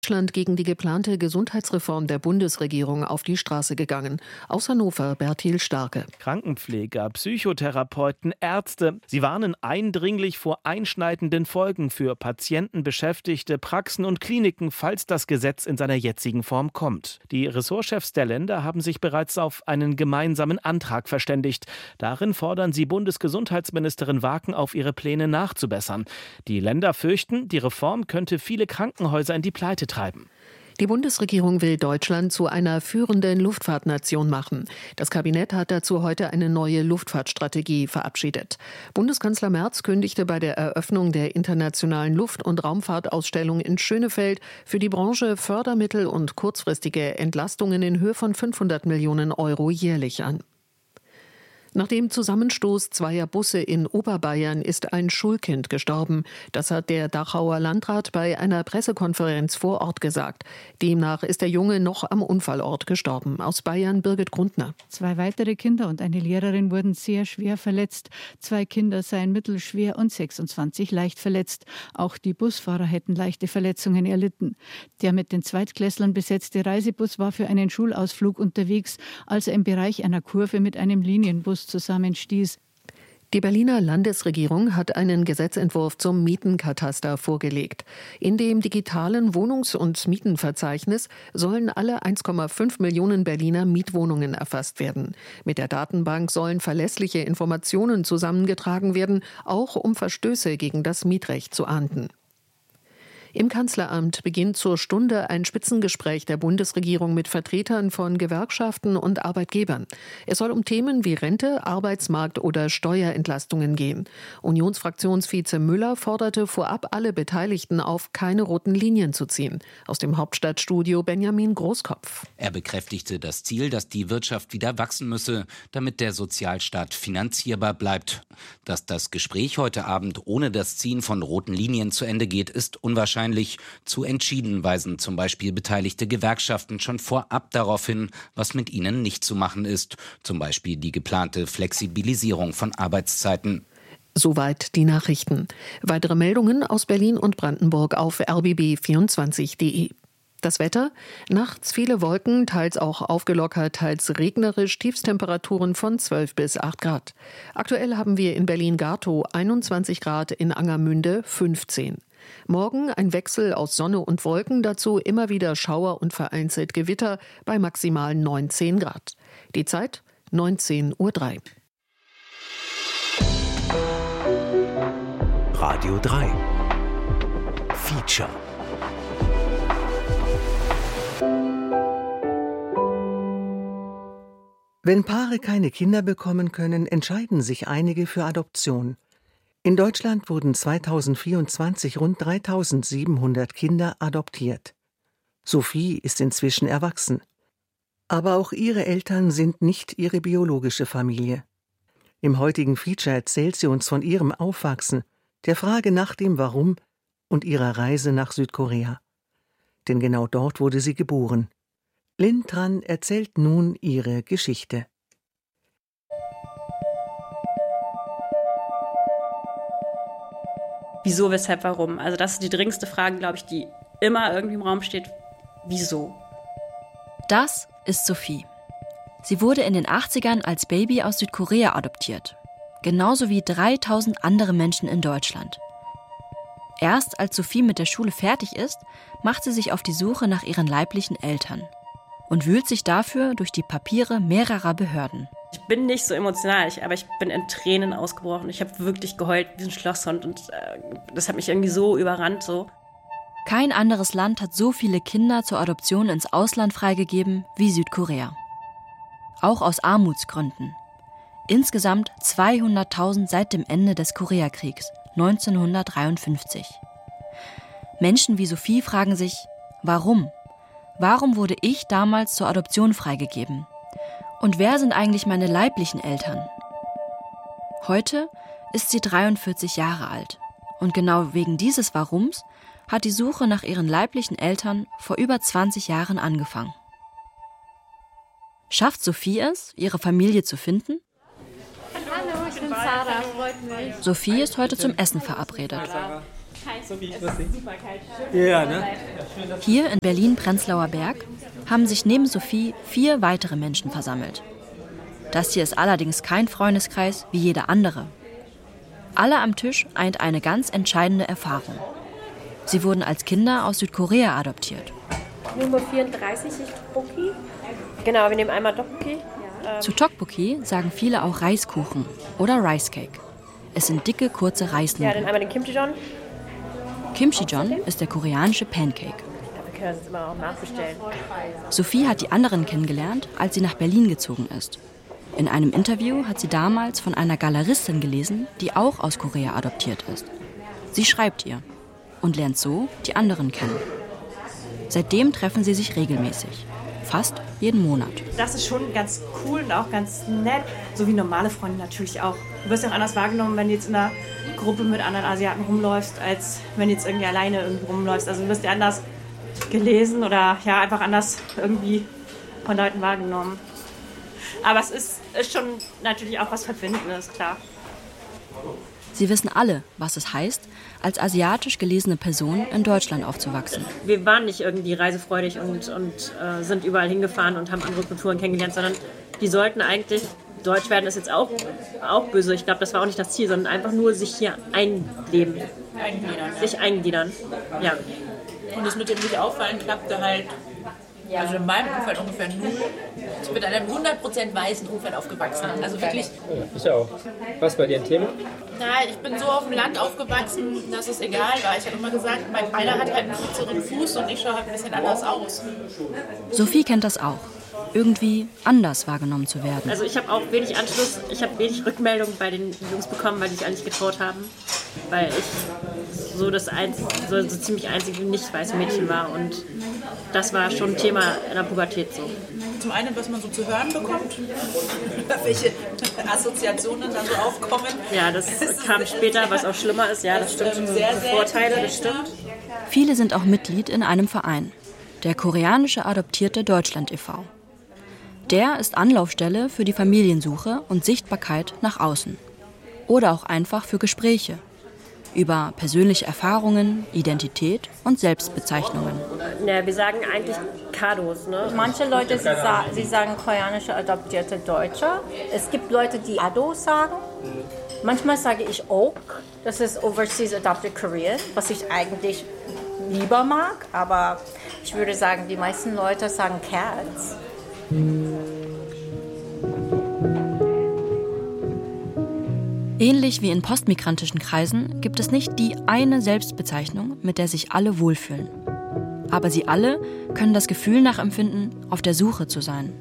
Deutschland gegen die geplante Gesundheitsreform der Bundesregierung auf die Straße gegangen. Aus Hannover Bertil Starke. Krankenpfleger, Psychotherapeuten, Ärzte. Sie warnen eindringlich vor einschneidenden Folgen für Patienten, Beschäftigte, Praxen und Kliniken, falls das Gesetz in seiner jetzigen Form kommt. Die Ressortchefs der Länder haben sich bereits auf einen gemeinsamen Antrag verständigt. Darin fordern sie Bundesgesundheitsministerin Waken auf, ihre Pläne nachzubessern. Die Länder fürchten, die Reform könnte viele Krankenhäuser in die Pleite treiben. Die Bundesregierung will Deutschland zu einer führenden Luftfahrtnation machen. Das Kabinett hat dazu heute eine neue Luftfahrtstrategie verabschiedet. Bundeskanzler Merz kündigte bei der Eröffnung der internationalen Luft- und Raumfahrtausstellung in Schönefeld für die Branche Fördermittel und kurzfristige Entlastungen in Höhe von 500 Millionen Euro jährlich an. Nach dem Zusammenstoß zweier Busse in Oberbayern ist ein Schulkind gestorben. Das hat der Dachauer Landrat bei einer Pressekonferenz vor Ort gesagt. Demnach ist der Junge noch am Unfallort gestorben. Aus Bayern Birgit Grundner. 2 weitere Kinder und eine Lehrerin wurden sehr schwer verletzt. 2 Kinder seien mittelschwer und 26 leicht verletzt. Auch die Busfahrer hätten leichte Verletzungen erlitten. Der mit den Zweitklässlern besetzte Reisebus war für einen Schulausflug unterwegs, als er im Bereich einer Kurve mit einem Linienbus zusammenstieß. Die Berliner Landesregierung hat einen Gesetzentwurf zum Mietenkataster vorgelegt. In dem digitalen Wohnungs- und Mietenverzeichnis sollen alle 1,5 Millionen Berliner Mietwohnungen erfasst werden. Mit der Datenbank sollen verlässliche Informationen zusammengetragen werden, auch um Verstöße gegen das Mietrecht zu ahnden. Im Kanzleramt beginnt zur Stunde ein Spitzengespräch der Bundesregierung mit Vertretern von Gewerkschaften und Arbeitgebern. Es soll um Themen wie Rente, Arbeitsmarkt oder Steuerentlastungen gehen. Unionsfraktionsvize Müller forderte vorab alle Beteiligten auf, keine roten Linien zu ziehen. Aus dem Hauptstadtstudio Benjamin Großkopf. Er bekräftigte das Ziel, dass die Wirtschaft wieder wachsen müsse, damit der Sozialstaat finanzierbar bleibt. Dass das Gespräch heute Abend ohne das Ziehen von roten Linien zu Ende geht, ist unwahrscheinlich. Zu entschieden weisen zum Beispiel beteiligte Gewerkschaften schon vorab darauf hin, was mit ihnen nicht zu machen ist. Zum Beispiel die geplante Flexibilisierung von Arbeitszeiten. Soweit die Nachrichten. Weitere Meldungen aus Berlin und Brandenburg auf rbb24.de. Das Wetter: Nachts viele Wolken, teils auch aufgelockert, teils regnerisch, Tiefstemperaturen von 12 bis 8 Grad. Aktuell haben wir in Berlin-Gatow 21 Grad, in Angermünde 15. Morgen ein Wechsel aus Sonne und Wolken, dazu immer wieder Schauer und vereinzelt Gewitter bei maximal 19 Grad. Die Zeit 19:03 Uhr. Radio 3 Feature. Wenn Paare keine Kinder bekommen können, entscheiden sich einige für Adoption. In Deutschland wurden 2024 rund 3.700 Kinder adoptiert. Sophie ist inzwischen erwachsen. Aber auch ihre Eltern sind nicht ihre biologische Familie. Im heutigen Feature erzählt sie uns von ihrem Aufwachsen, der Frage nach dem Warum und ihrer Reise nach Südkorea. Denn genau dort wurde sie geboren. Lin Tran erzählt nun ihre Geschichte. Wieso, weshalb, warum? Also das ist die dringendste Frage, glaube ich, die immer irgendwie im Raum steht. Wieso? Das ist Sophie. Sie wurde in den 80ern als Baby aus Südkorea adoptiert. Genauso wie 3000 andere Menschen in Deutschland. Erst als Sophie mit der Schule fertig ist, macht sie sich auf die Suche nach ihren leiblichen Eltern und wühlt sich dafür durch die Papiere mehrerer Behörden. Ich bin nicht so emotional, aber ich bin in Tränen ausgebrochen. Ich habe wirklich geheult wie ein Schlosshund und das hat mich irgendwie so überrannt. So. Kein anderes Land hat so viele Kinder zur Adoption ins Ausland freigegeben wie Südkorea. Auch aus Armutsgründen. Insgesamt 200.000 seit dem Ende des Koreakriegs 1953. Menschen wie Sophie fragen sich, warum? Warum wurde ich damals zur Adoption freigegeben? Und wer sind eigentlich meine leiblichen Eltern? Heute ist sie 43 Jahre alt. Und genau wegen dieses Warums hat die Suche nach ihren leiblichen Eltern vor über 20 Jahren angefangen. Schafft Sophie es, ihre Familie zu finden? Hallo, ich bin Sarah, freut mich. Sophie ist heute zum Essen verabredet. So wie ich das sehe. Super kalt. Ja, ne? Hier in Berlin-Prenzlauer Berg haben sich neben Sophie 4 weitere Menschen versammelt. Das hier ist allerdings kein Freundeskreis wie jeder andere. Alle am Tisch eint eine ganz entscheidende Erfahrung. Sie wurden als Kinder aus Südkorea adoptiert. Nummer 34 ist Tteokbokki. Genau, wir nehmen einmal Tteokbokki. Zu Tteokbokki sagen viele auch Reiskuchen oder Rice Cake. Es sind dicke, kurze Reisnudeln. Ja, dann einmal den Kimchijeon. Kimchijeon ist der koreanische Pancake. Wir können es immer auch nachbestellen. Sophie hat die anderen kennengelernt, als sie nach Berlin gezogen ist. In einem Interview hat sie damals von einer Galeristin gelesen, die auch aus Korea adoptiert ist. Sie schreibt ihr und lernt so die anderen kennen. Seitdem treffen sie sich regelmäßig. Fast jeden Monat. Das ist schon ganz cool und auch ganz nett. So wie normale Freunde natürlich auch. Du wirst ja auch anders wahrgenommen, wenn du jetzt in einer Gruppe mit anderen Asiaten rumläufst, als wenn du jetzt irgendwie alleine irgendwie rumläufst. Also du wirst ja anders gelesen oder ja einfach anders irgendwie von Leuten wahrgenommen. Aber es ist schon natürlich auch was Verbindendes, klar. Sie wissen alle, was es heißt, als asiatisch gelesene Person in Deutschland aufzuwachsen. Wir waren nicht irgendwie reisefreudig und sind überall hingefahren und haben andere Kulturen kennengelernt, sondern die sollten eigentlich, Deutsch werden ist jetzt auch böse, ich glaube, das war auch nicht das Ziel, sondern einfach nur sich hier einleben. Sich eingliedern, ja. Und das mit dem nicht auffallen klappte halt, also in meinem Umfeld ungefähr 0. Ich bin in einem 100% weißen Umfeld aufgewachsen. Also wirklich. Ja, ich auch. Was bei dir ein Thema? Nein, ich bin so auf dem Land aufgewachsen, dass es egal war. Ich habe immer gesagt, mein Beiner hat halt einen kürzeren Fuß und ich schaue halt ein bisschen anders aus. Sophie kennt das auch. Irgendwie anders wahrgenommen zu werden. Also ich habe auch wenig Anschluss, ich habe wenig Rückmeldung bei den Jungs bekommen, weil die sich eigentlich getraut haben. Weil ich so ziemlich einzige nicht weiße Mädchen war und das war schon ein Thema in der Pubertät so. Zum einen, was man so zu hören bekommt, welche Assoziationen dann so aufkommen. Ja, das kam später, was auch schlimmer ist. Ja, das stimmt. Sehr Vorteile, das stimmt. Viele sind auch Mitglied in einem Verein, der Koreanische Adoptierte Deutschland e.V. Der ist Anlaufstelle für die Familiensuche und Sichtbarkeit nach außen. Oder auch einfach für Gespräche über persönliche Erfahrungen, Identität und Selbstbezeichnungen. Ja, wir sagen eigentlich Kados, ne? Manche Leute, sie sagen koreanische adoptierte Deutsche. Es gibt Leute, die Ado sagen. Manchmal sage ich OK, das ist Overseas Adopted Korean, was ich eigentlich lieber mag. Aber ich würde sagen, die meisten Leute sagen Cats. Ähnlich wie in postmigrantischen Kreisen gibt es nicht die eine Selbstbezeichnung, mit der sich alle wohlfühlen. Aber sie alle können das Gefühl nachempfinden, auf der Suche zu sein.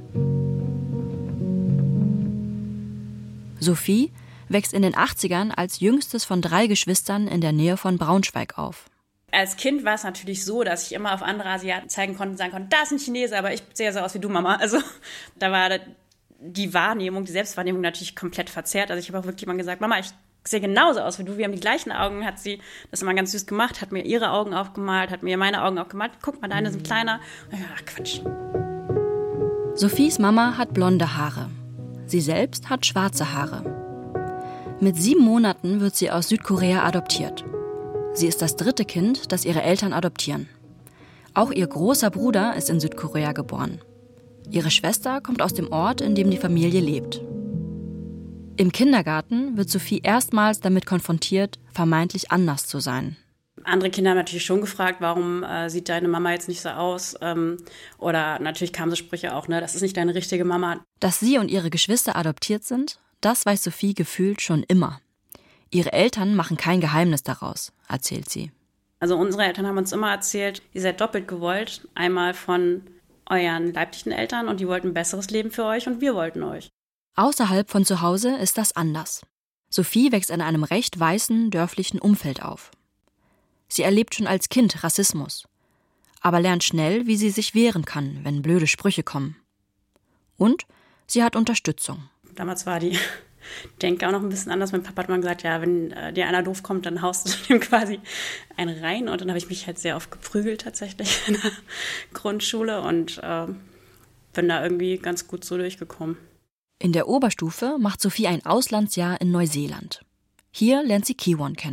Sophie wächst in den 80ern als jüngstes von 3 Geschwistern in der Nähe von Braunschweig auf. Als Kind war es natürlich so, dass ich immer auf andere Asiaten zeigen konnte und sagen konnte, da ist ein Chinese, aber ich sehe so aus wie du, Mama. Also da war die Wahrnehmung, die Selbstwahrnehmung natürlich komplett verzerrt. Also ich habe auch wirklich mal gesagt, Mama, ich sehe genauso aus wie du, wir haben die gleichen Augen. Hat sie das immer ganz süß gemacht, hat mir ihre Augen aufgemalt, hat mir meine Augen aufgemalt. Guck mal, deine sind kleiner. Ach, Quatsch. Sophies Mama hat blonde Haare. Sie selbst hat schwarze Haare. Mit 7 Monaten wird sie aus Südkorea adoptiert. Sie ist das 3. Kind, das ihre Eltern adoptieren. Auch ihr großer Bruder ist in Südkorea geboren. Ihre Schwester kommt aus dem Ort, in dem die Familie lebt. Im Kindergarten wird Sophie erstmals damit konfrontiert, vermeintlich anders zu sein. Andere Kinder haben natürlich schon gefragt, warum sieht deine Mama jetzt nicht so aus? Oder natürlich kamen so Sprüche auch, ne, das ist nicht deine richtige Mama. Dass sie und ihre Geschwister adoptiert sind, das weiß Sophie gefühlt schon immer. Ihre Eltern machen kein Geheimnis daraus, erzählt sie. Also unsere Eltern haben uns immer erzählt, ihr seid doppelt gewollt. Einmal von euren leiblichen Eltern und die wollten ein besseres Leben für euch und wir wollten euch. Außerhalb von zu Hause ist das anders. Sophie wächst in einem recht weißen, dörflichen Umfeld auf. Sie erlebt schon als Kind Rassismus, aber lernt schnell, wie sie sich wehren kann, wenn blöde Sprüche kommen. Und sie hat Unterstützung. Damals war die Denke auch noch ein bisschen anders. Mein Papa hat mal gesagt, ja, wenn dir einer doof kommt, dann haust du dem quasi einen rein. Und dann habe ich mich halt sehr oft geprügelt tatsächlich in der Grundschule und bin da irgendwie ganz gut so durchgekommen. In der Oberstufe macht Sophie ein Auslandsjahr in Neuseeland. Hier lernt sie Kiwon kennen.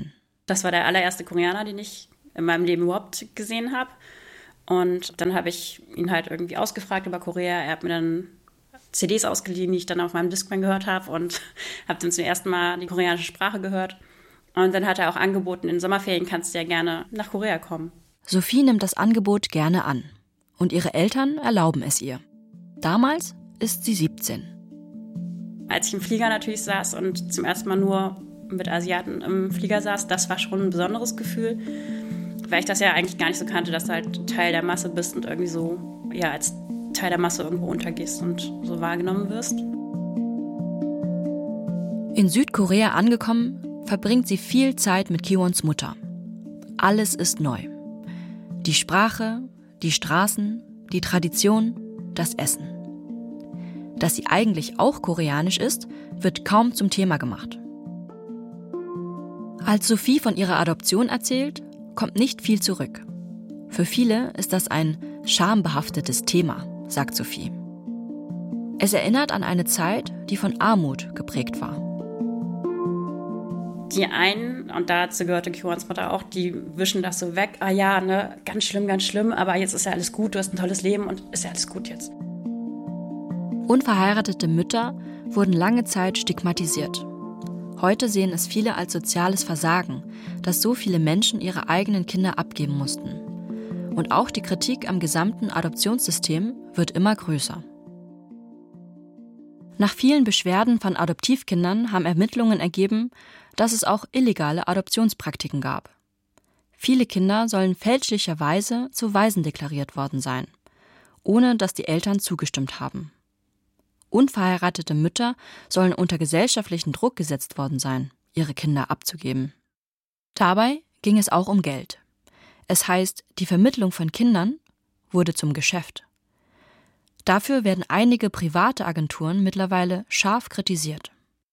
Das war der allererste Koreaner, den ich in meinem Leben überhaupt gesehen habe. Und dann habe ich ihn halt irgendwie ausgefragt über Korea. Er hat mir dann CDs ausgeliehen, die ich dann auf meinem Discman gehört habe und habe dann zum ersten Mal die koreanische Sprache gehört. Und dann hat er auch angeboten, in Sommerferien kannst du ja gerne nach Korea kommen. Sophie nimmt das Angebot gerne an. Und ihre Eltern erlauben es ihr. Damals ist sie 17. Als ich im Flieger natürlich saß und zum ersten Mal nur mit Asiaten im Flieger saß, das war schon ein besonderes Gefühl, weil ich das ja eigentlich gar nicht so kannte, dass du halt Teil der Masse bist und irgendwie so ja als Teil der Masse irgendwo untergehst und so wahrgenommen wirst. In Südkorea angekommen, verbringt sie viel Zeit mit Kiwons Mutter. Alles ist neu. Die Sprache, die Straßen, die Tradition, das Essen. Dass sie eigentlich auch koreanisch ist, wird kaum zum Thema gemacht. Als Sophie von ihrer Adoption erzählt, kommt nicht viel zurück. Für viele ist das ein schambehaftetes Thema, sagt Sophie. Es erinnert an eine Zeit, die von Armut geprägt war. Die einen, und dazu gehörte Kiwons Mutter auch, die wischen das so weg. Ah ja, ne, ganz schlimm, aber jetzt ist ja alles gut, du hast ein tolles Leben und ist ja alles gut jetzt. Unverheiratete Mütter wurden lange Zeit stigmatisiert. Heute sehen es viele als soziales Versagen, dass so viele Menschen ihre eigenen Kinder abgeben mussten. Und auch die Kritik am gesamten Adoptionssystem wird immer größer. Nach vielen Beschwerden von Adoptivkindern haben Ermittlungen ergeben, dass es auch illegale Adoptionspraktiken gab. Viele Kinder sollen fälschlicherweise zu Waisen deklariert worden sein, ohne dass die Eltern zugestimmt haben. Unverheiratete Mütter sollen unter gesellschaftlichen Druck gesetzt worden sein, ihre Kinder abzugeben. Dabei ging es auch um Geld. Es heißt, die Vermittlung von Kindern wurde zum Geschäft. Dafür werden einige private Agenturen mittlerweile scharf kritisiert.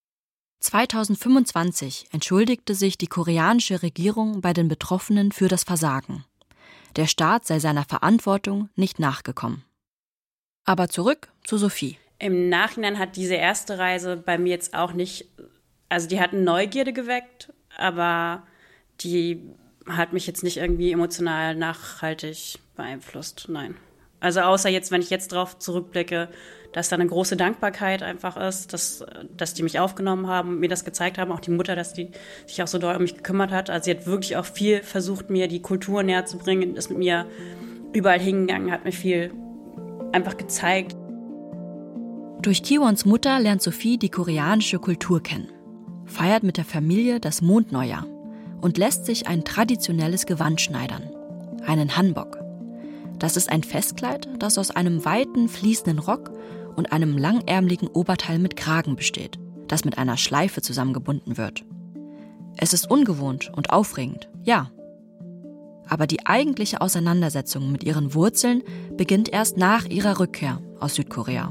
2025 entschuldigte sich die koreanische Regierung bei den Betroffenen für das Versagen. Der Staat sei seiner Verantwortung nicht nachgekommen. Aber zurück zu Sophie. Im Nachhinein hat diese erste Reise bei mir jetzt auch nicht, also die hat Neugierde geweckt, aber die hat mich jetzt nicht irgendwie emotional nachhaltig beeinflusst, nein. Also außer jetzt, wenn ich jetzt drauf zurückblicke, dass da eine große Dankbarkeit einfach ist, dass die mich aufgenommen haben, mir das gezeigt haben, auch die Mutter, dass die sich auch so doll um mich gekümmert hat. Also sie hat wirklich auch viel versucht, mir die Kultur näher zu bringen, ist mit mir überall hingegangen, hat mir viel einfach gezeigt. Durch Kiwons Mutter lernt Sophie die koreanische Kultur kennen, feiert mit der Familie das Mondneujahr und lässt sich ein traditionelles Gewand schneidern, einen Hanbok. Das ist ein Festkleid, das aus einem weiten, fließenden Rock und einem langärmeligen Oberteil mit Kragen besteht, das mit einer Schleife zusammengebunden wird. Es ist ungewohnt und aufregend, ja. Aber die eigentliche Auseinandersetzung mit ihren Wurzeln beginnt erst nach ihrer Rückkehr aus Südkorea.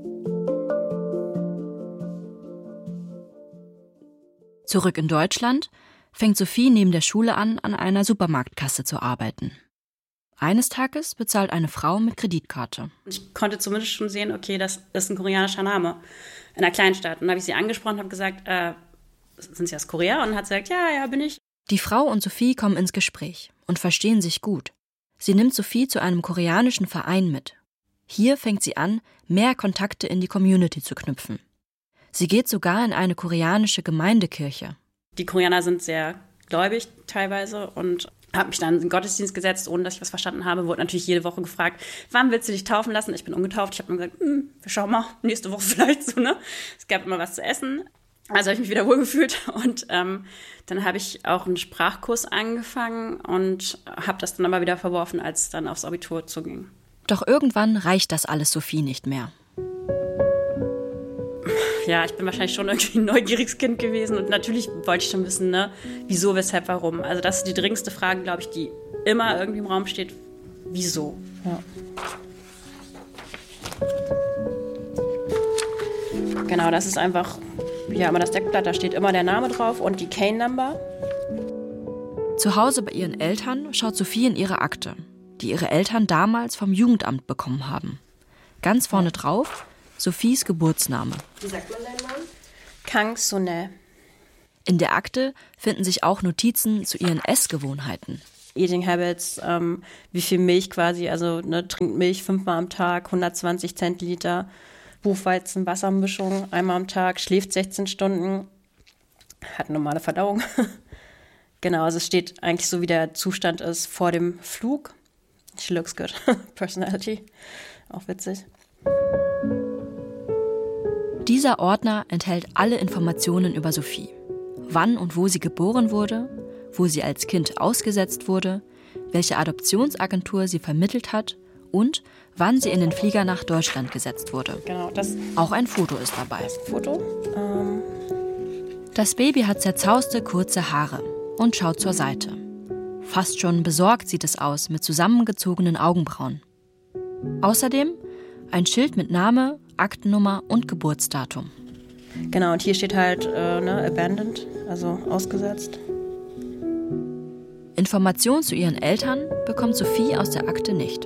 Zurück in Deutschland fängt Sophie neben der Schule an einer Supermarktkasse zu arbeiten. Eines Tages bezahlt eine Frau mit Kreditkarte. Ich konnte zumindest schon sehen, okay, das ist ein koreanischer Name in einer Kleinstadt. Und dann habe ich sie angesprochen und habe gesagt, sind Sie aus Korea? Und hat sie gesagt, ja, bin ich. Die Frau und Sophie kommen ins Gespräch und verstehen sich gut. Sie nimmt Sophie zu einem koreanischen Verein mit. Hier fängt sie an, mehr Kontakte in die Community zu knüpfen. Sie geht sogar in eine koreanische Gemeindekirche. Die Koreaner sind sehr gläubig teilweise und habe mich dann in den Gottesdienst gesetzt, ohne dass ich was verstanden habe. Wurde natürlich jede Woche gefragt, wann willst du dich taufen lassen? Ich bin ungetauft. Ich habe dann gesagt, wir schauen mal, nächste Woche vielleicht so, ne? Es gab immer was zu essen. Also habe ich mich wieder wohlgefühlt. Und dann habe ich auch einen Sprachkurs angefangen und habe das dann aber wieder verworfen, als es dann aufs Abitur zuging. Doch irgendwann reicht das alles Sophie nicht mehr. Ja, ich bin wahrscheinlich schon irgendwie ein neugieriges Kind gewesen und natürlich wollte ich schon wissen, ne, wieso, weshalb, warum. Also das ist die dringendste Frage, glaube ich, die immer irgendwie im Raum steht. Wieso? Ja. Genau, das ist einfach, ja, immer das Deckblatt, da steht immer der Name drauf und die Cane-Number. Zu Hause bei ihren Eltern schaut Sophie in ihre Akte, die ihre Eltern damals vom Jugendamt bekommen haben. Ganz vorne drauf Sophies Geburtsname. Wie sagt man deinen Namen? Kang Sunne. In der Akte finden sich auch Notizen zu ihren Essgewohnheiten. Eating Habits, wie viel Milch quasi, also trinkt Milch 5-mal am Tag, 120 Zentiliter, Buchweizen-Wassermischung einmal am Tag, schläft 16 Stunden, hat eine normale Verdauung. Genau, also es steht eigentlich so, wie der Zustand ist vor dem Flug. She looks good. Personality, auch witzig. Dieser Ordner enthält alle Informationen über Sophie. Wann und wo sie geboren wurde, wo sie als Kind ausgesetzt wurde, welche Adoptionsagentur sie vermittelt hat und wann sie in den Flieger nach Deutschland gesetzt wurde. Genau, auch ein Foto ist dabei. Das Foto. Das Baby hat zerzauste, kurze Haare und schaut zur Seite. Fast schon besorgt sieht es aus mit zusammengezogenen Augenbrauen. Außerdem ein Schild mit Name, Aktennummer und Geburtsdatum. Genau, und hier steht halt abandoned, also ausgesetzt. Informationen zu ihren Eltern bekommt Sophie aus der Akte nicht.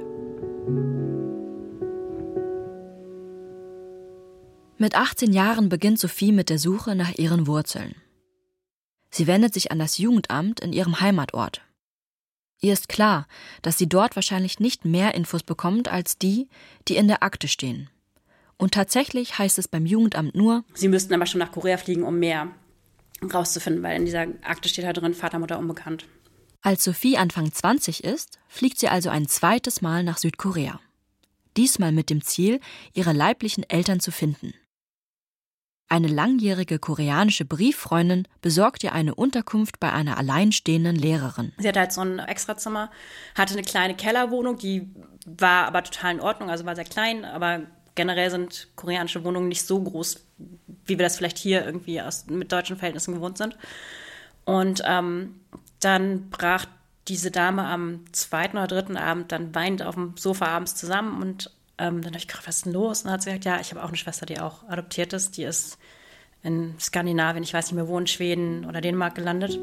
Mit 18 Jahren beginnt Sophie mit der Suche nach ihren Wurzeln. Sie wendet sich an das Jugendamt in ihrem Heimatort. Ihr ist klar, dass sie dort wahrscheinlich nicht mehr Infos bekommt als die, die in der Akte stehen. Und tatsächlich heißt es beim Jugendamt nur: Sie müssten aber schon nach Korea fliegen, um mehr rauszufinden, weil in dieser Akte steht halt drin, Vater, Mutter unbekannt. Als Sophie Anfang 20 ist, fliegt sie also ein zweites Mal nach Südkorea. Diesmal mit dem Ziel, ihre leiblichen Eltern zu finden. Eine langjährige koreanische Brieffreundin besorgt ihr eine Unterkunft bei einer alleinstehenden Lehrerin. Sie hatte halt so ein Extrazimmer, hatte eine kleine Kellerwohnung, die war aber total in Ordnung, also war sehr klein, aber generell sind koreanische Wohnungen nicht so groß, wie wir das vielleicht hier irgendwie mit deutschen Verhältnissen gewohnt sind. Und dann brach diese Dame am 2. oder 3. Abend dann weinend auf dem Sofa abends zusammen und dann habe ich gefragt, was ist denn los? Und dann hat sie gesagt, ja, ich habe auch eine Schwester, die auch adoptiert ist. Die ist in Skandinavien, ich weiß nicht mehr wo, in Schweden oder Dänemark gelandet.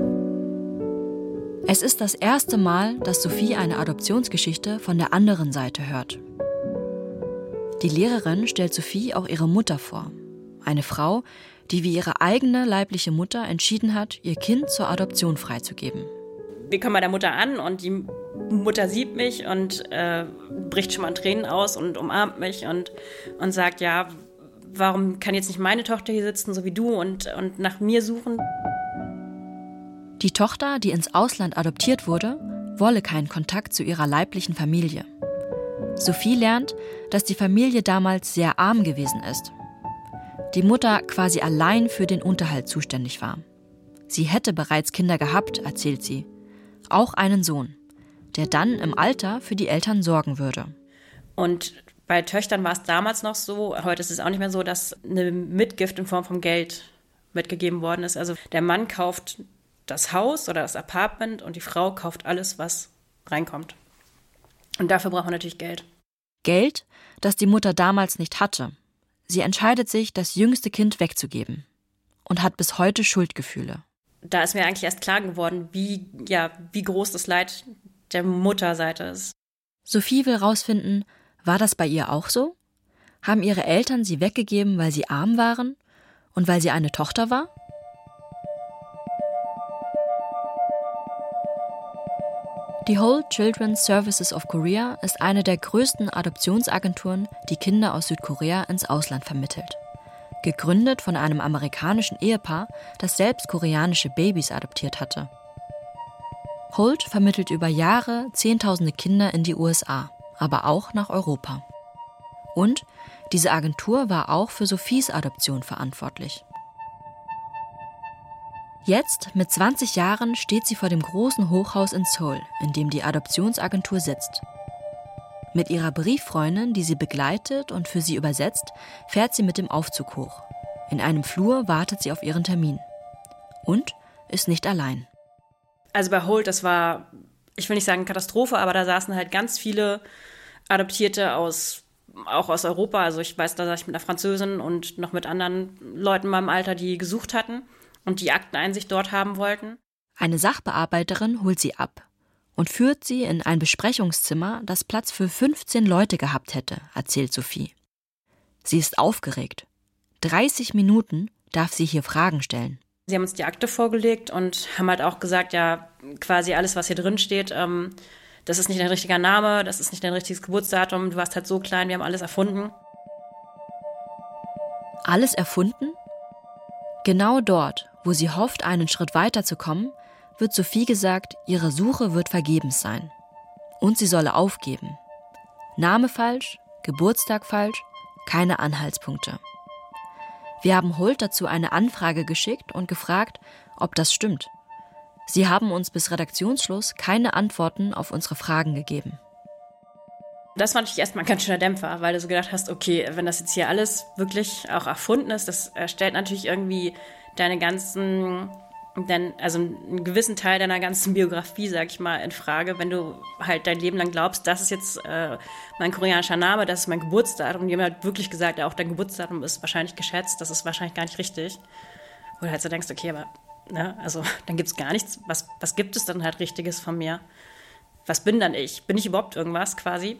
Es ist das erste Mal, dass Sophie eine Adoptionsgeschichte von der anderen Seite hört. Die Lehrerin stellt Sophie auch ihre Mutter vor. Eine Frau, die wie ihre eigene leibliche Mutter entschieden hat, ihr Kind zur Adoption freizugeben. Wir kommen bei der Mutter an und die Mutter sieht mich und bricht schon mal in Tränen aus und umarmt mich und sagt, ja, warum kann jetzt nicht meine Tochter hier sitzen, so wie du, und nach mir suchen? Die Tochter, die ins Ausland adoptiert wurde, wolle keinen Kontakt zu ihrer leiblichen Familie. Sophie lernt, dass die Familie damals sehr arm gewesen ist. Die Mutter quasi allein für den Unterhalt zuständig war. Sie hätte bereits Kinder gehabt, erzählt sie. Auch einen Sohn, der dann im Alter für die Eltern sorgen würde. Und bei Töchtern war es damals noch so, heute ist es auch nicht mehr so, dass eine Mitgift in Form von Geld mitgegeben worden ist. Also der Mann kauft das Haus oder das Apartment und die Frau kauft alles, was reinkommt. Und dafür braucht man natürlich Geld. Geld, das die Mutter damals nicht hatte. Sie entscheidet sich, das jüngste Kind wegzugeben und hat bis heute Schuldgefühle. Da ist mir eigentlich erst klar geworden, wie groß das Leid der Mutterseite ist. Sophie will rausfinden, war das bei ihr auch so? Haben ihre Eltern sie weggegeben, weil sie arm waren und weil sie eine Tochter war? Die Whole Children's Services of Korea ist eine der größten Adoptionsagenturen, die Kinder aus Südkorea ins Ausland vermittelt. Gegründet von einem amerikanischen Ehepaar, das selbst koreanische Babys adoptiert hatte. Holt vermittelt über Jahre Zehntausende Kinder in die USA, aber auch nach Europa. Und diese Agentur war auch für Sophies Adoption verantwortlich. Jetzt, mit 20 Jahren, steht sie vor dem großen Hochhaus in Seoul, in dem die Adoptionsagentur sitzt. Mit ihrer Brieffreundin, die sie begleitet und für sie übersetzt, fährt sie mit dem Aufzug hoch. In einem Flur wartet sie auf ihren Termin. Und ist nicht allein. Also bei Holt, das war, ich will nicht sagen Katastrophe, aber da saßen halt ganz viele Adoptierte auch aus Europa. Also ich weiß, da saß ich mit einer Französin und noch mit anderen Leuten in meinem Alter, die gesucht hatten und die Akteneinsicht dort haben wollten. Eine Sachbearbeiterin holt sie ab und führt sie in ein Besprechungszimmer, das Platz für 15 Leute gehabt hätte, erzählt Sophie. Sie ist aufgeregt. 30 Minuten darf sie hier Fragen stellen. Sie haben uns die Akte vorgelegt und haben halt auch gesagt, ja, quasi alles, was hier drin steht, das ist nicht dein richtiger Name, das ist nicht dein richtiges Geburtsdatum, du warst halt so klein, wir haben alles erfunden. Alles erfunden? Genau dort, wo sie hofft, einen Schritt weiterzukommen, wird Sophie gesagt, ihre Suche wird vergebens sein. Und sie solle aufgeben. Name falsch, Geburtstag falsch, keine Anhaltspunkte. Wir haben Hult dazu eine Anfrage geschickt und gefragt, ob das stimmt. Sie haben uns bis Redaktionsschluss keine Antworten auf unsere Fragen gegeben. Das war natürlich erstmal ein ganz schöner Dämpfer, weil du so gedacht hast, okay, wenn das jetzt hier alles wirklich auch erfunden ist, das stellt natürlich irgendwie deine ganzen, also einen gewissen Teil deiner ganzen Biografie, sag ich mal, in Frage, wenn du halt dein Leben lang glaubst, das ist jetzt mein koreanischer Name, das ist mein Geburtsdatum. Und die haben halt wirklich gesagt, ja, auch dein Geburtsdatum ist wahrscheinlich geschätzt, das ist wahrscheinlich gar nicht richtig. Wo du halt so denkst, okay, aber, ne, also dann gibt's gar nichts. Was gibt es dann halt Richtiges von mir? Was bin dann ich? Bin ich überhaupt irgendwas quasi?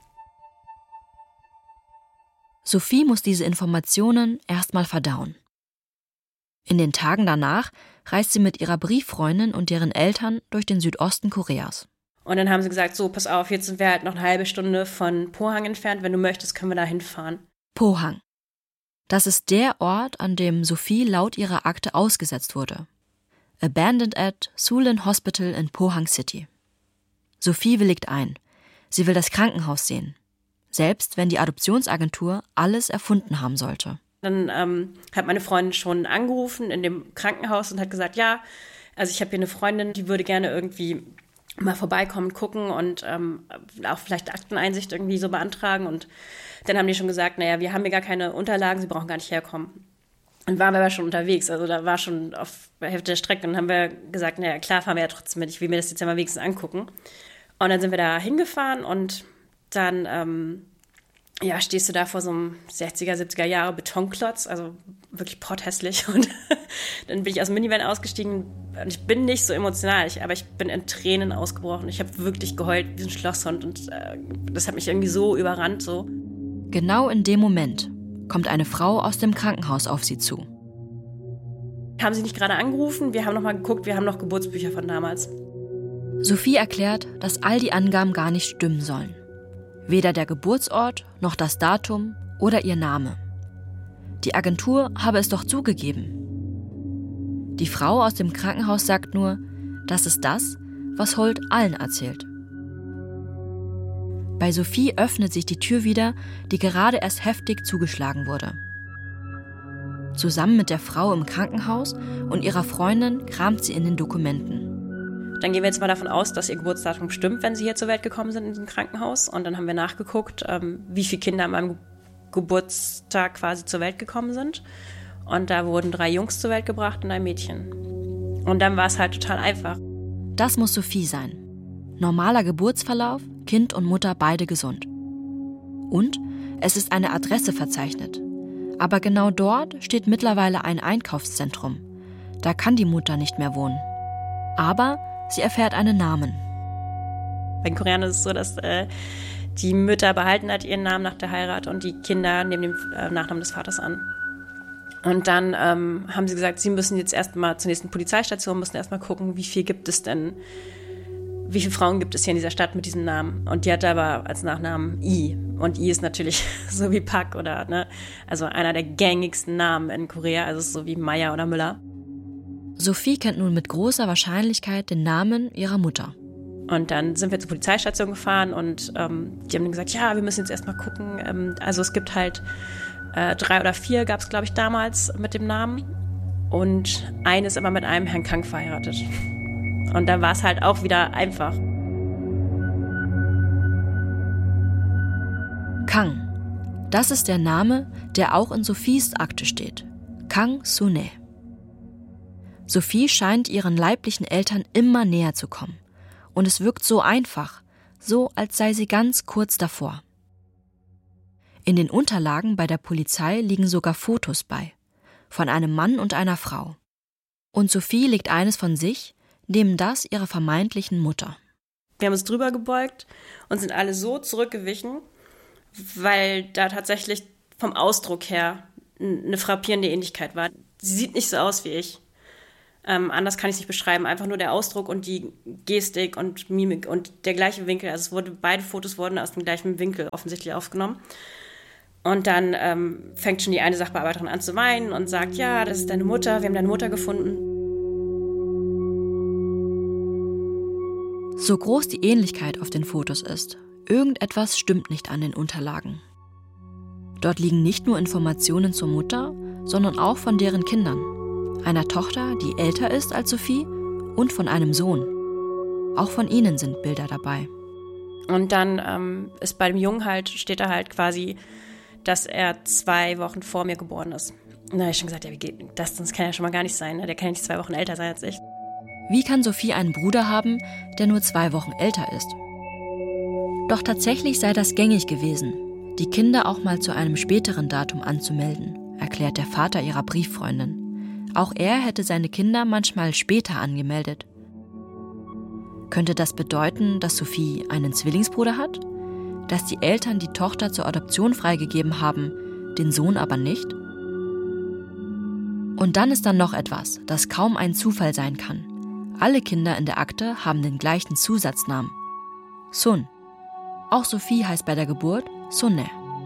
Sophie muss diese Informationen erstmal verdauen. In den Tagen danach reist sie mit ihrer Brieffreundin und deren Eltern durch den Südosten Koreas. Und dann haben sie gesagt, so, pass auf, jetzt sind wir halt noch eine halbe Stunde von Pohang entfernt. Wenn du möchtest, können wir da hinfahren. Pohang. Das ist der Ort, an dem Sophie laut ihrer Akte ausgesetzt wurde. Abandoned at Sulin Hospital in Pohang City. Sophie willigt ein. Sie will das Krankenhaus sehen. Selbst wenn die Adoptionsagentur alles erfunden haben sollte. Dann hat meine Freundin schon angerufen in dem Krankenhaus und hat gesagt, ja, also ich habe hier eine Freundin, die würde gerne irgendwie mal vorbeikommen, gucken und auch vielleicht Akteneinsicht irgendwie so beantragen. Und dann haben die schon gesagt, naja, wir haben hier gar keine Unterlagen, sie brauchen gar nicht herkommen. Und waren wir aber schon unterwegs, also da war schon auf der Hälfte der Strecke. Und dann haben wir gesagt, naja, klar fahren wir ja trotzdem mit, ich will mir das jetzt ja mal wenigstens angucken. Und dann sind wir da hingefahren und dann stehst du da vor so einem 60er, 70er Jahre Betonklotz, also wirklich potthässlich. Und dann bin ich aus dem Minivan ausgestiegen und ich bin nicht so emotional, aber ich bin in Tränen ausgebrochen. Ich habe wirklich geheult wie ein Schlosshund und das hat mich irgendwie so überrannt. So. Genau in dem Moment kommt eine Frau aus dem Krankenhaus auf sie zu. Haben sie nicht gerade angerufen? Wir haben noch mal geguckt, wir haben noch Geburtsbücher von damals. Sophie erklärt, dass all die Angaben gar nicht stimmen sollen. Weder der Geburtsort, noch das Datum oder ihr Name. Die Agentur habe es doch zugegeben. Die Frau aus dem Krankenhaus sagt nur, das ist das, was Hult allen erzählt. Bei Sophie öffnet sich die Tür wieder, die gerade erst heftig zugeschlagen wurde. Zusammen mit der Frau im Krankenhaus und ihrer Freundin kramt sie in den Dokumenten. Dann gehen wir jetzt mal davon aus, dass ihr Geburtsdatum stimmt, wenn sie hier zur Welt gekommen sind in diesem Krankenhaus. Und dann haben wir nachgeguckt, wie viele Kinder an meinem Geburtstag quasi zur Welt gekommen sind. Und da wurden 3 Jungs zur Welt gebracht und ein Mädchen. Und dann war es halt total einfach. Das muss Sophie sein. Normaler Geburtsverlauf, Kind und Mutter beide gesund. Und es ist eine Adresse verzeichnet. Aber genau dort steht mittlerweile ein Einkaufszentrum. Da kann die Mutter nicht mehr wohnen. Aber sie erfährt einen Namen. Bei den Koreanern ist es so, dass die Mütter behalten halt ihren Namen nach der Heirat und die Kinder nehmen den Nachnamen des Vaters an. Und dann haben sie gesagt, sie müssen jetzt erstmal zur nächsten Polizeistation, müssen erstmal gucken, wie viele Frauen gibt es hier in dieser Stadt mit diesem Namen. Und die hatte aber als Nachnamen I. Und I ist natürlich so wie Park oder, ne, also einer der gängigsten Namen in Korea, also so wie Meier oder Müller. Sophie kennt nun mit großer Wahrscheinlichkeit den Namen ihrer Mutter. Und dann sind wir zur Polizeistation gefahren und die haben dann gesagt, ja, wir müssen jetzt erstmal gucken. Also es gibt halt 3 oder 4 gab es, glaube ich, damals mit dem Namen. Und eine ist immer mit einem Herrn Kang verheiratet. Und dann war es halt auch wieder einfach. Kang. Das ist der Name, der auch in Sophies Akte steht. Kang Sune. Sophie scheint ihren leiblichen Eltern immer näher zu kommen. Und es wirkt so einfach, so als sei sie ganz kurz davor. In den Unterlagen bei der Polizei liegen sogar Fotos bei, von einem Mann und einer Frau. Und Sophie legt eines von sich, neben das ihrer vermeintlichen Mutter. Wir haben uns drüber gebeugt und sind alle so zurückgewichen, weil da tatsächlich vom Ausdruck her eine frappierende Ähnlichkeit war. Sie sieht nicht so aus wie ich. Anders kann ich es nicht beschreiben. Einfach nur der Ausdruck und die Gestik und Mimik und der gleiche Winkel. Also beide Fotos wurden aus dem gleichen Winkel offensichtlich aufgenommen. Und dann fängt schon die eine Sachbearbeiterin an zu weinen und sagt, ja, das ist deine Mutter, wir haben deine Mutter gefunden. So groß die Ähnlichkeit auf den Fotos ist, irgendetwas stimmt nicht an den Unterlagen. Dort liegen nicht nur Informationen zur Mutter, sondern auch von deren Kindern. Einer Tochter, die älter ist als Sophie, und von einem Sohn. Auch von ihnen sind Bilder dabei. Und dann ist bei dem Jungen steht da halt quasi, dass er 2 Wochen vor mir geboren ist. Und da habe ich schon gesagt, ja, wie geht das? Das kann ja schon mal gar nicht sein. Ne? Der kann ja nicht 2 Wochen älter sein als ich. Wie kann Sophie einen Bruder haben, der nur 2 Wochen älter ist? Doch tatsächlich sei das gängig gewesen, die Kinder auch mal zu einem späteren Datum anzumelden, erklärt der Vater ihrer Brieffreundin. Auch er hätte seine Kinder manchmal später angemeldet. Könnte das bedeuten, dass Sophie einen Zwillingsbruder hat? Dass die Eltern die Tochter zur Adoption freigegeben haben, den Sohn aber nicht? Und dann ist da noch etwas, das kaum ein Zufall sein kann. Alle Kinder in der Akte haben den gleichen Zusatznamen. Sun. Auch Sophie heißt bei der Geburt Sunne.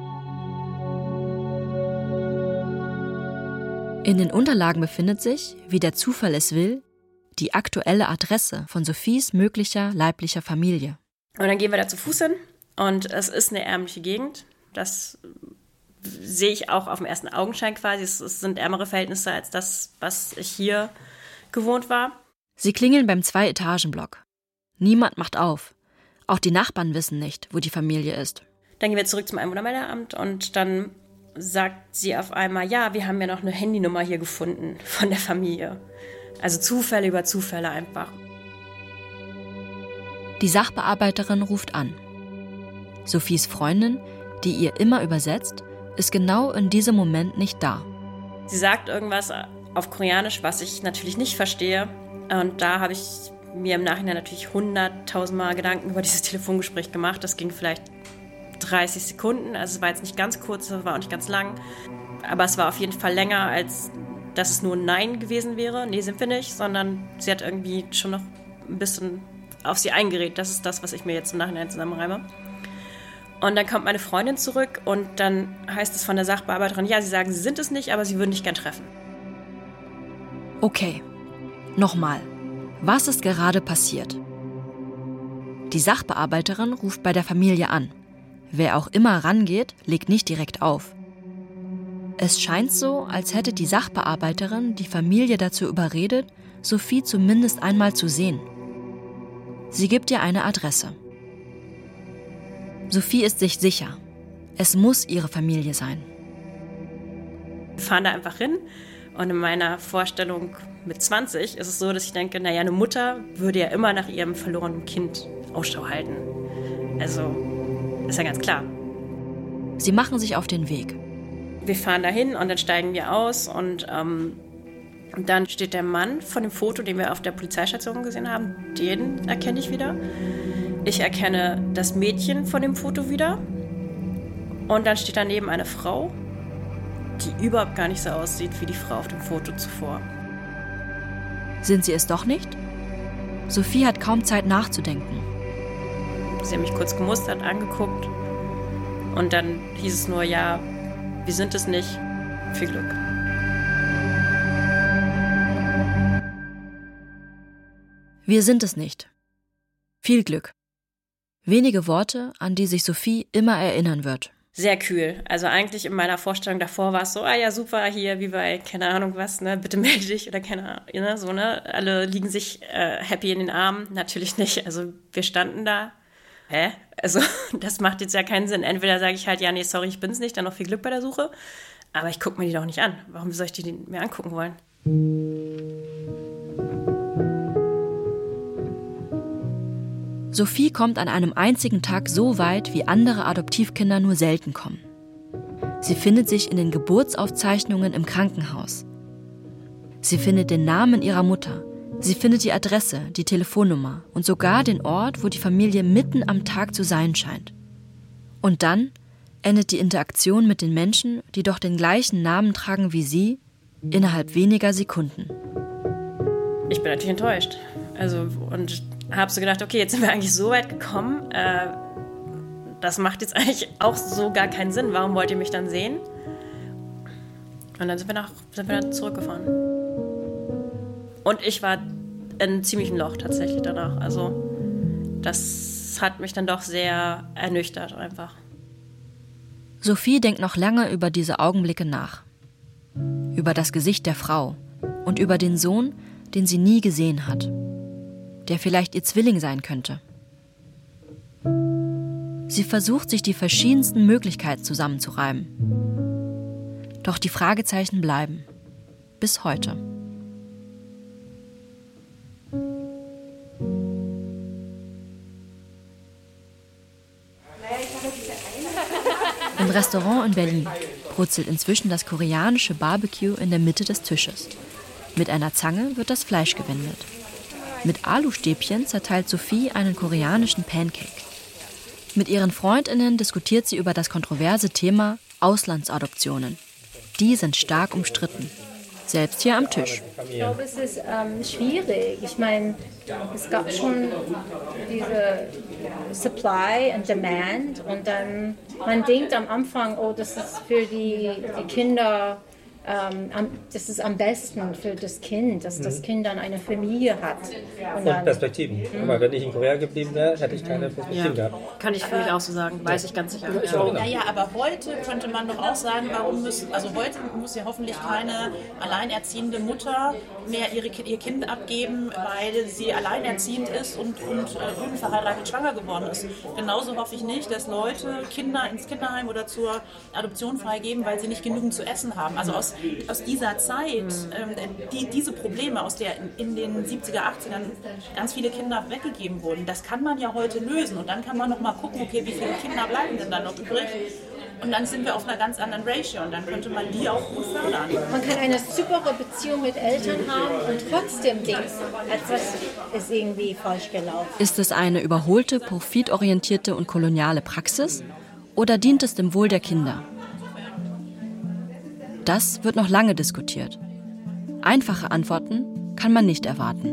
In den Unterlagen befindet sich, wie der Zufall es will, die aktuelle Adresse von Sophies möglicher leiblicher Familie. Und dann gehen wir da zu Fuß hin und es ist eine ärmliche Gegend. Das sehe ich auch auf dem ersten Augenschein quasi. Es sind ärmere Verhältnisse als das, was ich hier gewohnt war. Sie klingeln beim 2-Etagen-Block. Niemand macht auf. Auch die Nachbarn wissen nicht, wo die Familie ist. Dann gehen wir zurück zum Einwohnermeldeamt und dann sagt sie auf einmal, ja, wir haben ja noch eine Handynummer hier gefunden von der Familie. Also Zufälle über Zufälle einfach. Die Sachbearbeiterin ruft an. Sophies Freundin, die ihr immer übersetzt, ist genau in diesem Moment nicht da. Sie sagt irgendwas auf Koreanisch, was ich natürlich nicht verstehe. Und da habe ich mir im Nachhinein natürlich 100.000 Mal Gedanken über dieses Telefongespräch gemacht. Das ging vielleicht 30 Sekunden. Also es war jetzt nicht ganz kurz, es war auch nicht ganz lang. Aber es war auf jeden Fall länger, als dass es nur ein Nein gewesen wäre. Nee, sind wir nicht. Sondern sie hat irgendwie schon noch ein bisschen auf sie eingeredet. Das ist das, was ich mir jetzt im Nachhinein zusammenreime. Und dann kommt meine Freundin zurück und dann heißt es von der Sachbearbeiterin, ja, sie sagen, sie sind es nicht, aber sie würden dich gern treffen. Okay, nochmal. Was ist gerade passiert? Die Sachbearbeiterin ruft bei der Familie an. Wer auch immer rangeht, legt nicht direkt auf. Es scheint so, als hätte die Sachbearbeiterin die Familie dazu überredet, Sophie zumindest einmal zu sehen. Sie gibt ihr eine Adresse. Sophie ist sich sicher. Es muss ihre Familie sein. Wir fahren da einfach hin und in meiner Vorstellung mit 20 ist es so, dass ich denke, naja, eine Mutter würde ja immer nach ihrem verlorenen Kind Ausschau halten. Also, ist ja ganz klar. Sie machen sich auf den Weg. Wir fahren dahin und dann steigen wir aus und dann steht der Mann von dem Foto, den wir auf der Polizeistation gesehen haben, den erkenne ich wieder. Ich erkenne das Mädchen von dem Foto wieder. Und dann steht daneben eine Frau, die überhaupt gar nicht so aussieht wie die Frau auf dem Foto zuvor. Sind sie es doch nicht? Sophie hat kaum Zeit nachzudenken. Sie haben mich kurz gemustert, angeguckt. Und dann hieß es nur, ja, wir sind es nicht. Viel Glück. Wir sind es nicht. Viel Glück. Wenige Worte, an die sich Sophie immer erinnern wird. Sehr kühl. Also eigentlich in meiner Vorstellung davor war es so, ah ja, super, hier wie bei, keine Ahnung was, ne, bitte melde dich oder keine Ahnung, ne, so, ne. Alle liegen sich happy in den Armen. Natürlich nicht. Also wir standen da. Hä? Also das macht jetzt ja keinen Sinn. Entweder sage ich halt, ja, nee, sorry, ich bin's nicht, dann noch viel Glück bei der Suche. Aber ich gucke mir die doch nicht an. Warum soll ich die mir angucken wollen? Sophie kommt an einem einzigen Tag so weit, wie andere Adoptivkinder nur selten kommen. Sie findet sich in den Geburtsaufzeichnungen im Krankenhaus. Sie findet den Namen ihrer Mutter. Sie findet die Adresse, die Telefonnummer und sogar den Ort, wo die Familie mitten am Tag zu sein scheint. Und dann endet die Interaktion mit den Menschen, die doch den gleichen Namen tragen wie sie, innerhalb weniger Sekunden. ich bin natürlich enttäuscht. Also, und habe so gedacht, okay, jetzt sind wir eigentlich so weit gekommen, das macht jetzt eigentlich auch so gar keinen Sinn. Warum wollt ihr mich dann sehen? Und dann sind wir zurückgefahren. Und ich war in einem ziemlichen Loch tatsächlich danach. Also das hat mich dann doch sehr ernüchtert einfach. Sophie denkt noch lange über diese Augenblicke nach. Über das Gesicht der Frau und über den Sohn, den sie nie gesehen hat, der vielleicht ihr Zwilling sein könnte. Sie versucht, sich die verschiedensten Möglichkeiten zusammenzureimen. Doch die Fragezeichen bleiben. Bis heute. Im Restaurant in Berlin brutzelt inzwischen das koreanische Barbecue in der Mitte des Tisches. Mit einer Zange wird das Fleisch gewendet. Mit Alustäbchen zerteilt Sophie einen koreanischen Pancake. Mit ihren FreundInnen diskutiert sie über das kontroverse Thema Auslandsadoptionen. Die sind stark umstritten. Selbst hier am Tisch. Ich glaube, es ist schwierig. Ich meine, es gab schon diese Supply and Demand und dann, man denkt am Anfang, oh, das ist für die Kinder, das ist am besten für das Kind, dass das Kind dann eine Familie hat. Und Perspektiven. Aber wenn ich in Korea geblieben wäre, hätte ich keine Perspektiven gehabt. Kann ich für mich auch so sagen, weiß ich ganz sicher. Naja, aber heute könnte man doch auch sagen, heute muss ja hoffentlich keine alleinerziehende Mutter mehr ihr Kind abgeben, weil sie alleinerziehend ist und unverheiratet schwanger geworden ist. Genauso hoffe ich nicht, dass Leute Kinder ins Kinderheim oder zur Adoption freigeben, weil sie nicht genügend zu essen haben. Also aus dieser Zeit, diese Probleme, aus der in den 70er, 80ern ganz viele Kinder weggegeben wurden, das kann man ja heute lösen. Und dann kann man noch mal gucken, okay, wie viele Kinder bleiben denn dann noch übrig? Und dann sind wir auf einer ganz anderen Ratio und dann könnte man die auch gut fördern. Man kann eine super Beziehung mit Eltern haben und trotzdem denken, etwas ist irgendwie falsch gelaufen. Ist es eine überholte, profitorientierte und koloniale Praxis oder dient es dem Wohl der Kinder? Das wird noch lange diskutiert. Einfache Antworten kann man nicht erwarten.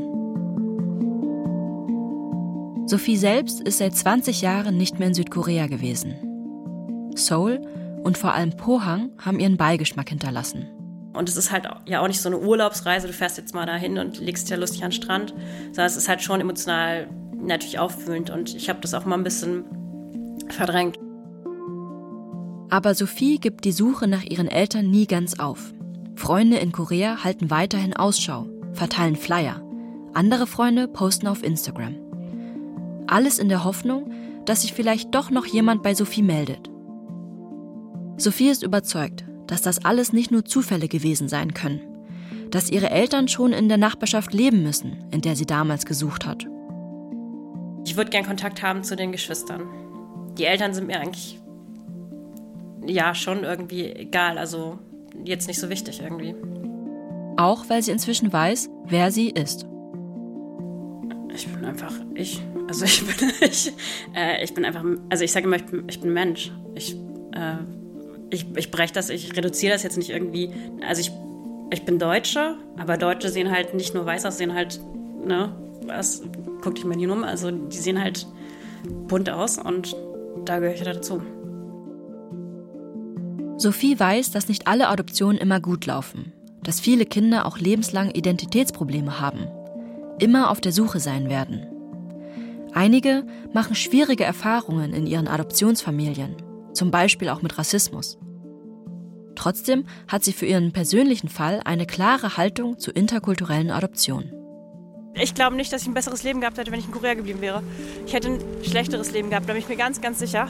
Sophie selbst ist seit 20 Jahren nicht mehr in Südkorea gewesen. Seoul und vor allem Pohang haben ihren Beigeschmack hinterlassen. Und es ist halt ja auch nicht so eine Urlaubsreise, du fährst jetzt mal dahin und legst dir lustig an den Strand, sondern es ist halt schon emotional natürlich auffühlend und ich habe das auch mal ein bisschen verdrängt. Aber Sophie gibt die Suche nach ihren Eltern nie ganz auf. Freunde in Korea halten weiterhin Ausschau, verteilen Flyer. Andere Freunde posten auf Instagram. Alles in der Hoffnung, dass sich vielleicht doch noch jemand bei Sophie meldet. Sophie ist überzeugt, dass das alles nicht nur Zufälle gewesen sein können, dass ihre Eltern schon in der Nachbarschaft leben müssen, in der sie damals gesucht hat. Ich würde gern Kontakt haben zu den Geschwistern. Die Eltern sind mir eigentlich ja schon irgendwie egal, also jetzt nicht so wichtig irgendwie. Auch weil sie inzwischen weiß, wer sie ist. Ich bin einfach ich. Also ich bin einfach, also ich sage immer, ich bin Mensch. Ich breche das, ich reduziere das jetzt nicht irgendwie. Also ich bin Deutsche, aber Deutsche sehen halt nicht nur weiß aus, sehen halt, ne, guck dich mal hier um, also die sehen halt bunt aus und da gehöre ich dazu. Sophie weiß, dass nicht alle Adoptionen immer gut laufen, dass viele Kinder auch lebenslang Identitätsprobleme haben, immer auf der Suche sein werden. Einige machen schwierige Erfahrungen in ihren Adoptionsfamilien, zum Beispiel auch mit Rassismus. Trotzdem hat sie für ihren persönlichen Fall eine klare Haltung zu interkulturellen Adoptionen. Ich glaube nicht, dass ich ein besseres Leben gehabt hätte, wenn ich in Korea geblieben wäre. Ich hätte ein schlechteres Leben gehabt, da bin ich mir ganz, ganz sicher.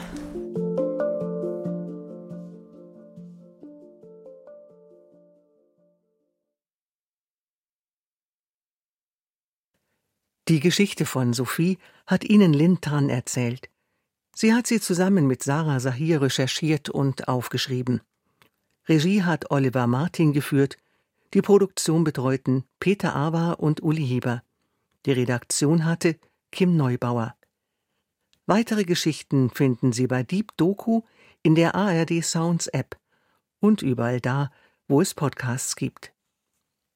Die Geschichte von Sophie hat Ihnen Lin Tan erzählt. Sie hat sie zusammen mit Sarah Sahir recherchiert und aufgeschrieben. Regie hat Oliver Martin geführt, die Produktion betreuten Peter Awa und Uli Hieber. Die Redaktion hatte Kim Neubauer. Weitere Geschichten finden Sie bei Deep Doku, in der ARD Sounds App und überall da, wo es Podcasts gibt.